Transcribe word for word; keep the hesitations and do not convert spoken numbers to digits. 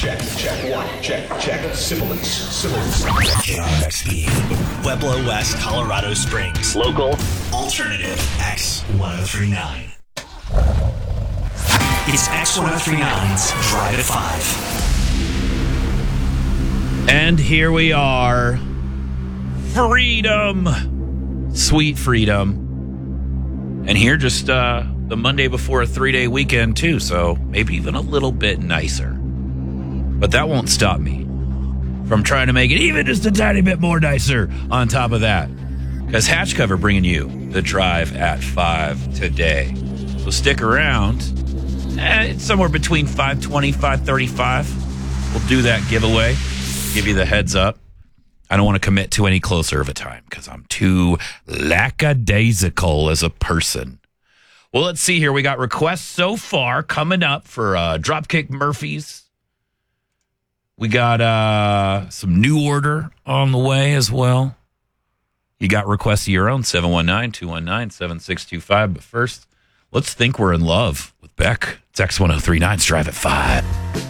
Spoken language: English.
check, check, one, check, check. Sibilance, sibilance. K R X P, Pueblo West, Colorado Springs. Local, alternative, X ten thirty-nine. It's X ten thirty-nine's Drive at five. And here we are. Freedom. Sweet freedom. And here just uh, the Monday before a three-day weekend, too, so maybe even a little bit nicer. But that won't stop me from trying to make it even just a tiny bit more nicer on top of that. Because Hatch Cover bringing you the Drive at five today. So stick around. Eh, it's somewhere between five twenty, five thirty-five. We'll do that giveaway. Give you the heads up. I don't want to commit to any closer of a time because I'm too lackadaisical as a person. Well, let's see here. We got requests so far coming up for uh, Dropkick Murphys. We got uh, some New Order on the way as well. You got requests of your own, seven one nine, two one nine, seven six two five. But first, let's think we're in love with Beck. It's X ten thirty-nine's Drive at five.